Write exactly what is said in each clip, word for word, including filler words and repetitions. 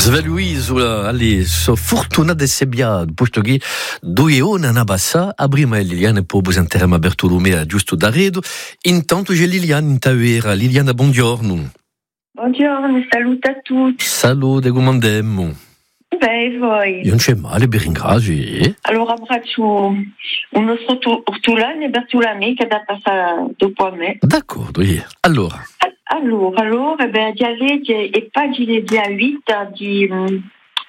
Sveluisola, ali, so fortuna de sebia, posto che due ore na bassa, abrima e Liliana po busenterema Bertolomea giusto d'Aredo, intanto c'è Liliana in tavera. Liliana, buongiorno. Buongiorno, saluto a tutti. Salute, come andiamo? Beh, voi? Io non c'è male, vi ringrazio. Eh? Allora abbraccio un nostro ortolano e Bertolomea che da passare dopo a me. D'accordo, yeah. Allora. Allora, allora, beh, di legge e pagine di vita di um,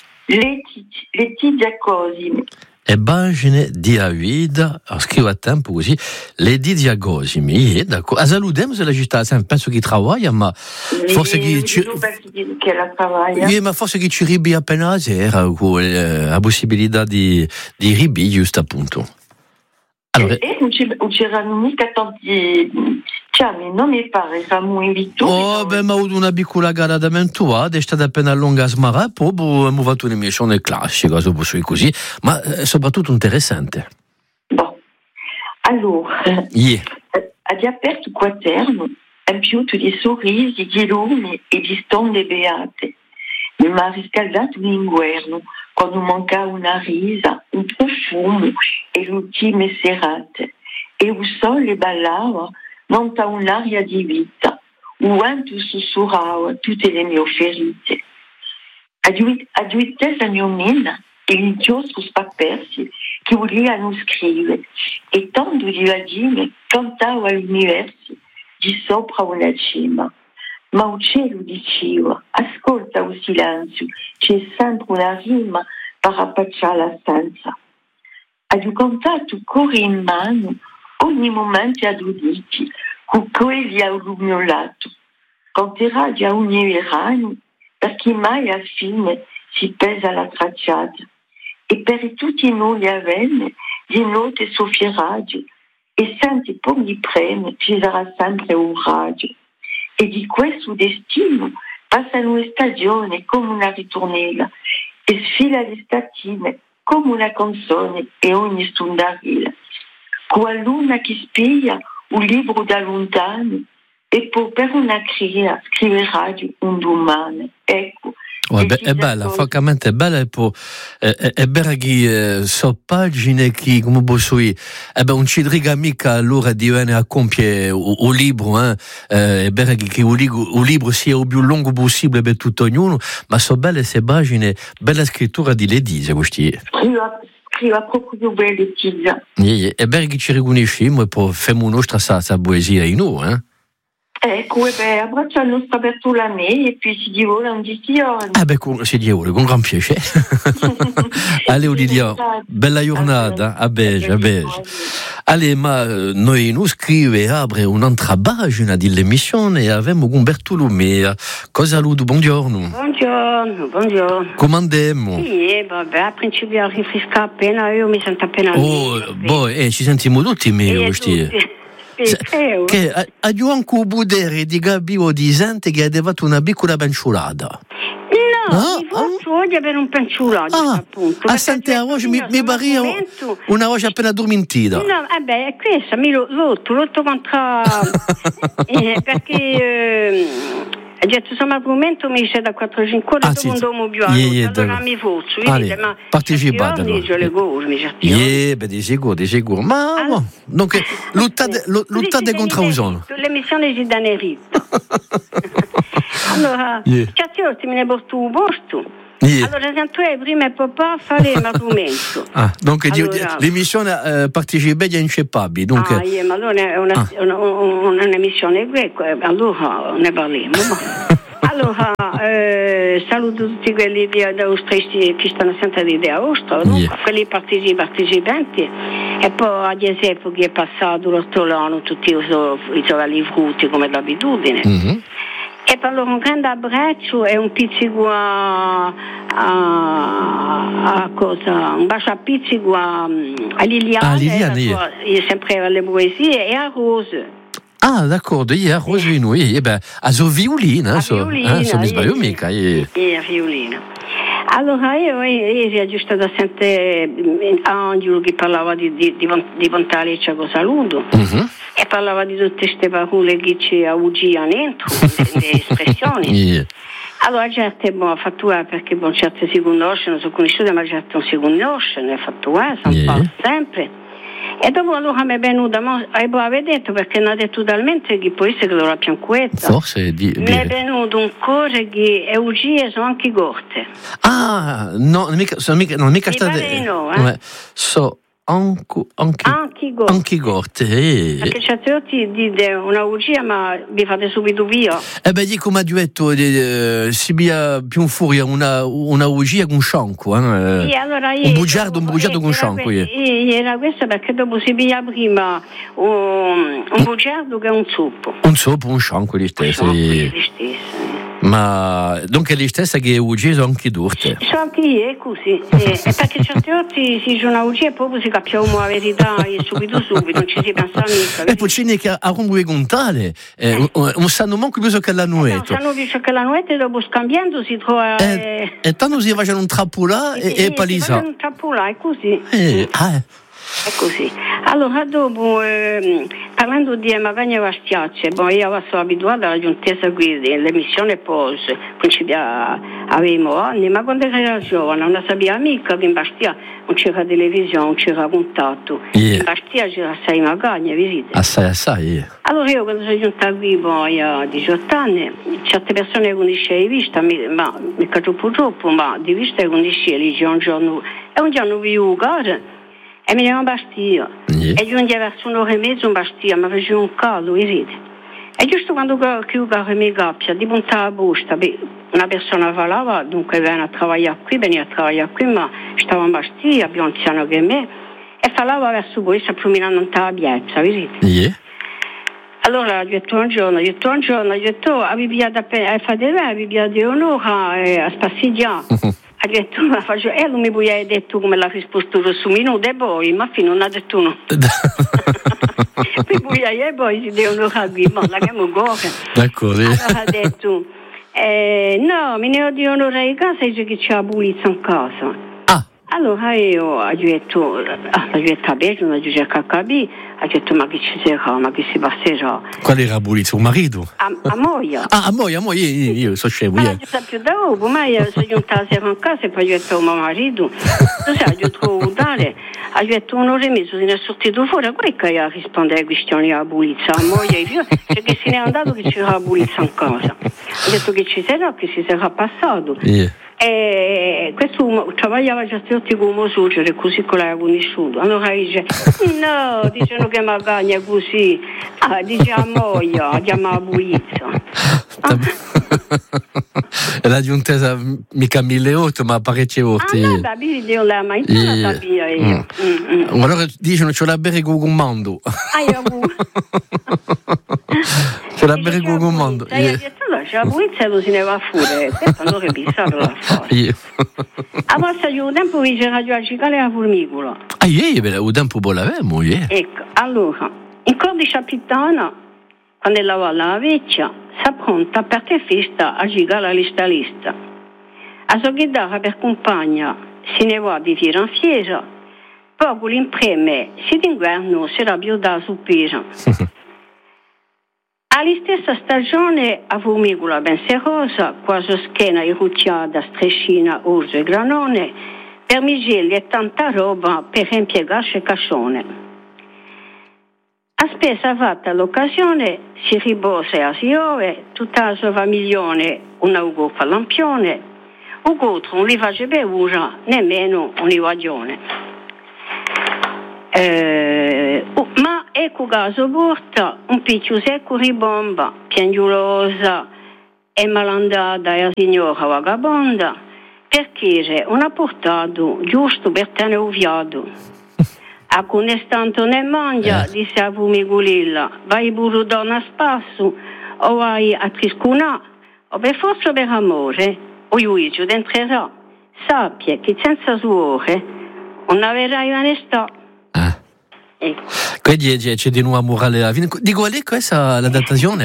Letizia Cosimi. E pagine di Avida, scrivo a tempo così, Letizia Cosimi, eh, d'accordo. A salutiamo se la città, penso che lavora, ma forse che ci... che la lavora. Yeah, ma forse che ci ribi appena a sera, con eh, la possibilità di, di ribi, giusto appunto. Allora, e non c'erano mica tanti... Cioè, non mi pare, siamo invitati. Oh, beh, ma ho una piccola gara da mentuale, è stata appena lunga a smarare, poi abbiamo fatto un'emissione classica, così, ma eh, soprattutto interessante. Bon. Allora, yeah. Abbiamo aperto il quaterno, empiuto di sorrisi, di lumi e di stonde beate. Mi ha riscaldato l'inverno, quando mancava una risa, un profumo e le ultime serate. E il sole ballava monta un'aria di vita, un vento sussurrava tutte le mie ferite. A giudizia mia mina, e gli inchiostri spapersi che volevano scrivere, e tanto di vagine cantava all'universo di sopra una cima. Ma il cielo diceva, ascolta il silenzio, c'è sempre una rima per appacciare la stanza. Ho cantato cuore in mano, ogni momento aduditi, con quelli illuminati. Canterà già ogni verano, perché mai alla fine si pesa la tracciata. E per tutti noi le avvenne, di notte soffia radio, e senti poi mi preme, ci sarà sempre un radio. E di questo destino passano le stagioni come una ritornella, e sfila le statine come una canzone, e ogni stondarilla. Con la luna che spia un libro da lontano e poi per una cria scriverà un domani. Ecco. Oh, è, be- è bella, francamente è bella e poi è, è, è bella che eh, so pagine che come posso dire eh beh, un cidriga mica allora divenne a compiere un libro eh? eh, è bella che il libro sia il più lungo possibile per tutto ognuno, ma so belle queste pagine, bella scrittura di Letizia questi. Scriva proprio bene Letizia. È bella che ci riconosciamo e poi facciamo nostra sa, sa poesia in noi, eh? Ecco, e beh, abbraccio al nostro Bertolomea e poi si divola un giorno. Ah beh, con, si divola, con gran piacere. Allez, Lilia, bella giornata, a beige, a beige. Allez, ma noi non scrive apre un'altra pagina dell'emissione e abbiamo con Bertolomea. Cosa saluto, buongiorno. Buongiorno, buongiorno. Come andiamo? Sì, vabbè, a principio rinfresca appena, io mi sento appena oh, meglio. Oh, boh, eh, ci sentiamo tutti meglio, questi. Che ha anche un budere di Gabio di gente che ha devato una piccola penciolata. No, ah, mi faccio ah, avere un penciolato ah, appunto. A sente a voce mi, mi pare una voce appena addormentita. No, vabbè, è questa, mi l'otto, l'otto contro eh, perché eh, ha detto insomma argomento mi c'è da quattro cinque ore secondo un più allora mi faccio io ma partecipate allora le cose mi certi eh beh di sicuro di sicuro ma allora, donc luttate luttate contro usono l'emissione di Danerito allora certi orti me ne porto un posto. Yeah. Allora, tu hai prima e papà fare l'argomento. Ah, dunque allora, l'emissione eh, partecipa agli inceppabili. Dunque... Ah, yeah, ma allora è una, ah. una, una, un'emissione greca, allora ne parliamo. Allora, eh, saluto tutti quelli di Austria che stanno sempre di Austria, yeah. Quelli partecipi, partecipanti, e poi ad esempio che è passato l'ortolano, tutti i giovani frutti come d'abitudine. Mm-hmm. E per loro un grande abbraccio e un pizzico a, a, a cosa, un bacio a pizzico a, a Liliana, ah, Liliana io sempre alle poesie e a Rose. Ah, d'accordo, io a Rose in noi, e beh, a so violina, a so, violina, eh, so mi sbaglio mica. E a violina. Allora io ero giusto da sentire Angelo che parlava di, di, di, di Pontaleccia con saluto. Uh-huh. E parlava di tutte queste parole che ci augiano dentro, le espressioni. Yeah. Allora, certe buon fatturare perché buon certe si conoscono, sono conosciute, ma certe non si conoscono, fatturare, sono yeah. sempre. E dopo allora mi è venuta, e poi aveva detto perché non ha detto talmente che può essere che lo pianquetta. Forse di, mi è venuto un cuore che è ugie sono anche corte. Ah, no, mica, sono mica, non mica state. No, eh. So, anche, anche, anche corte. Eh. Perché certe volte dite una ugia, ma vi fate subito via. Eh beh, dico, come ha detto, eh, si via più fuori una, una ugia con un scianco. Eh. Sì, allora io, un bugiardo, un bugiardo con un scianco. Que- era questo perché dopo si via prima un, un bugiardo che un zuppo. Un zuppo, un scianco gli stessi. Un scianco gli stessi. Ma dunque gli stessa che ucciso anche d'urte. So anche io, è così. Eh, perché certe volte si c'è una uccia e poi si capiamo la verità e subito subito, non ci si pensa mica. E poi c'è che a un contare, eh, non sanno manco più che la nuete. Non sanno più che la nuete, dopo scambiando si trova... Eh, e tanto si facciano un trappola e, e, e palisa. Si facciano un trappola, è così. Eh, ah, È così. Allora dopo, eh, parlando di Magagne Bastiacce, bon, io sono abituata alla giuntezza qui, l'emissione poi avevamo anni, ma quando ero giovane non sapevo mica che in Bastia non c'era televisione, non c'era contatto. Yeah. In Bastia c'era assai Magagne, visite. Assai, assai. Yeah. Allora io quando sono giunta qui, bon, a diciotto anni, certe persone conoscevo di vista, ma mica troppo troppo, ma di vista conoscevo, un giorno, e un giorno vi giocare. E mi andiamo a Bastia. Yeah. E giungeva verso un'ora e mezzo in Bastia, ma faceva un caldo, vedete. E giusto quando chiudo mi cappia, di puntare la busta, una persona parlava, dunque veniva a lavorare qui, veniva a lavorare qui, ma stava in Bastia, più anziano che me, e parlava verso voi, sta promenando in la piazza, vedete. Yeah. Allora, gli ho detto un giorno, gli ho detto un giorno, gli ho detto, avevi pigliato appena, fate me, avevi pigliato un'ora a spassiggiare. Ha detto, e lui mi poi ha detto come l'ha risposto su minuto e poi, ma fino non ha detto no. Poi e poi si devono capire, ma la chiamo Goga. D'accordo. Allora ha detto, eh, no, mi ne ho di un'ora di casa e dice che c'è la pulizia in casa. Ah. Allora io ho detto, ah, ho detto, beh, non ho detto che capì, ho detto, ma che ci sarà, ma che si passerà? Qual era la pulizia? Un marito? A, a moglie. Ah, a moglie, a moglie, io, io so scemo. Ma non ci sta più da dopo, ma io sono giunta a sera in casa e poi ho detto a mio marito, tu sai, ho trovato dare, ho detto un'ora e mezzo, se ne è sortito fuori, poi che io risponde alle questioni della pulizia, a moglie, cioè che se ne è andato che c'era la pulizia in casa. Ho detto che ci sarà, che si sarà passato. Yeah. E questo travagliava già tutti come suocero, così che l'aveva conosciuto. Allora dice, no, dicono che magagna così. Ah, dice a moglie, andiamo a pulizia. Ah. La giuntesa mica mille otto, ma parecchie volte. Ah, no, beh, io la mai yeah. Sapia io. Mm. Mm, mm. Allora dicono c'è la bere con un mando. Ah, io c'è la bere con un mando. C'è la pulizia e lo si ne va fuori. Questo non capisco la fare. A vostra giù un tempo vi c'era già a cicale la formicola. Ah, io un tempo poi l'avevamo, yeah. Ecco, allora, in codice capitana, quando lavava la vecchia, si appronta per te festa a girare la lista lista. A sua chitarra per compagna si ne va di fiera in fiera, poco l'impreme si d'inverno sarà più da suppesa. Alla stessa stagione a formicola ben serosa, quasi schiena irrucciata, striscina, orzo e granone, per migelli e tanta roba per impiegarsi cascione. A spesa fatta l'occasione si ribosa e si ove, tutta la sua famiglione un augo fa lampione, un altro non li face bevuta, nemmeno un ivagione. Eh, uh, ma ecco caso porta un piccio secco ribomba, piangiulosa e malandata e la signora vagabonda, perché non ha portato giusto per tenere uviato. A conestanto ne mangia, eh. disse a fumigulilla, vai burro donna a spasso, o vai a triscunà, o per forza per amore, o juizio d'entrerà. Sappia che senza suore non avrai onestà. Ecco. Quindi c'è di nuovo morale. Di qual è questa la datazione? A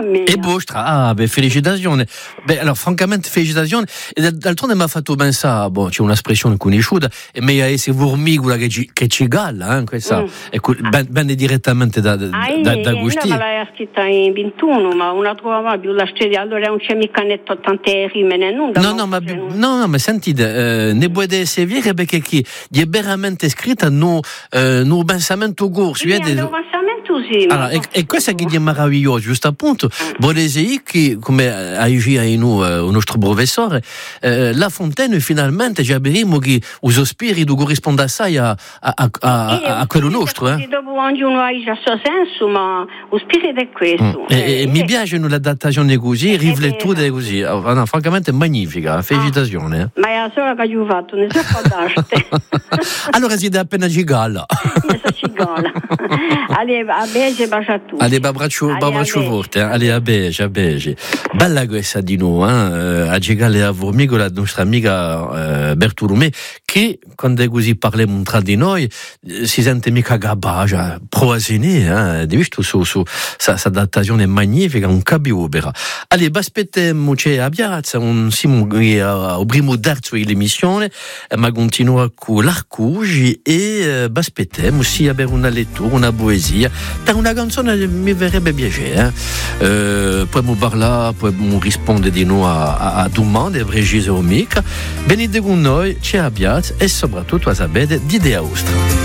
mia. E vostra, ah, beh, felicitazioni. Beh, allora, francamente, felicitazioni. E d'altronde mi ha fatto pensare, boh, c'è un'espressione conosciuta, è meglio essere formicola che ci, che ci galla, eh, questa, mm. è, ben, ben direttamente da, da, ah, da, da Gusti. No, ma l'hai scritta in ventuno, ma una trovava più la storia, allora non c'è mica netto tante rime, né nulla. No, no, ma, no, no, ma sentite, eh, ne può essere vero perché chi è veramente scritta no, eh, no pensamento corso. Sì, no pensamento sì. Allora, e, e questo che è meraviglioso, giusto appunto, vuole dire che, come ha detto noi, il nostro professore, eh, La Fontaine finalmente ci abbiamo che lo spirito corrisponde assai a, a, a, a, a quello nostro. Eh. Dopo ognuno ha il suo senso, ma lo spirito è questo. Mm. E, e mi piace l'adattazione così, riflettuta così, oh, no, francamente magnifica, felicitazioni. Ah, ma è la sola che ho fatto, ne so d'arte. Allora siete appena cigala. Ne so cigala. Allez, a bege, bacio a tutti. Allez, abbraccio, abbraccio forte, eh. Allez, a bege, a bege. Bella questa di noi, eh. A cigale a Formigo, la nostra amica eh, Bertolomé, che quando è così parliamo tra di noi, si sente mica gabbagia, proasine, eh. Hai visto su, su, sa, sa adattazione magnifica, un cabiopera. Allez, aspettiamo c'è a piazza, un siamo al primo terzo dell'emissione, ma continua con l'Arcugi e aspettiamo sia per una lettura, una poesia, per una canzone mi verrebbe piacere. Eh? Eh, possiamo parlare, possiamo rispondere di noi a, a, a domande precise o mica. Venite con noi, c'è a piazza e soprattutto a sapere di Idea Ostra.